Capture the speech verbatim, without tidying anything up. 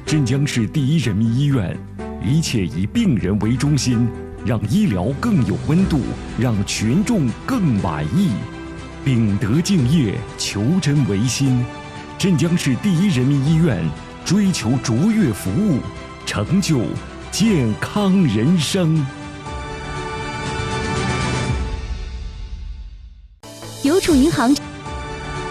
镇江市第一人民医院，一切以病人为中心，让医疗更有温度，让群众更满意。秉德敬业，求真维新。镇江市第一人民医院追求卓越服务，成就健康人生。 邮储银行